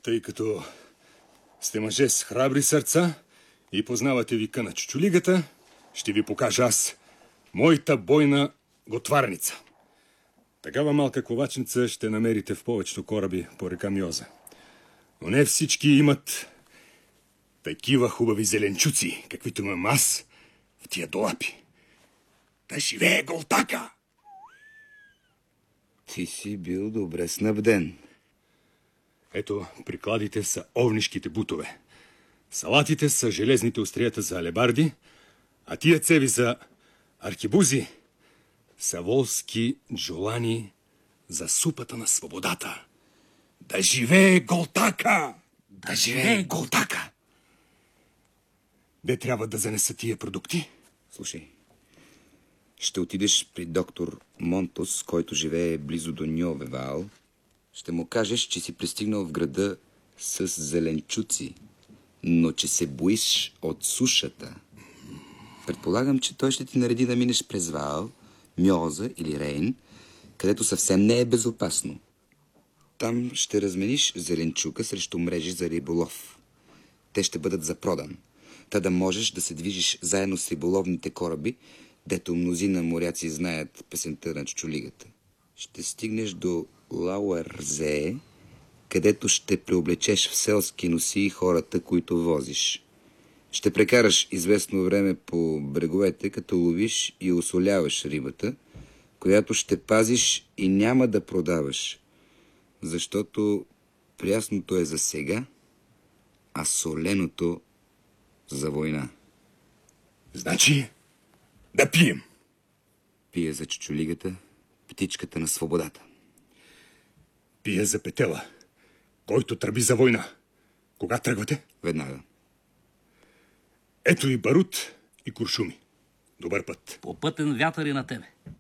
Тъй като сте мъже с храбри сърца и познавате вика на чучулигата, ще ви покажа аз моята бойна готварница. Такава малка ковачница ще намерите в повечето кораби по река Мьоза. Но не всички имат такива хубави зеленчуци, каквито имам аз в тия долапи. Да живее Голтака! Ти си бил добре снабден. Ето, прикладите са овнишките бутове. Салатите са железните острията за алебарди, а тия цеви за аркебузи са волски джолани за супата на свободата. Да живее Голтака! Да живее Голтака! Де трябва да занеса тия продукти? Слушай, ще отидеш при доктор Монтос, който живее близо до Ньовевал. Ще му кажеш, че си пристигнал в града с зеленчуци, но че се боиш от сушата. Предполагам, че той ще ти нареди да минеш през Вал, Мьоза или Рейн, където съвсем не е безопасно. Там ще размениш зеленчука срещу мрежи за риболов. Те ще бъдат за продан, та да можеш да се движиш заедно с риболовните кораби, дето мнозина моряци знаят песента на чучулигата. Ще стигнеш до Лауерзе, където ще преоблечеш в селски носи хората, които возиш. Ще прекараш известно време по бреговете, като ловиш и осоляваш рибата, която ще пазиш и няма да продаваш, защото прясното е за сега, а соленото за война. Значи да пием. Пия за чучулигата, птичката на свободата. Пия за Петела, който тръби за война. Кога тръгвате? Веднага. Ето и барут и куршуми. Добър път. Попътен вятър и на тебе.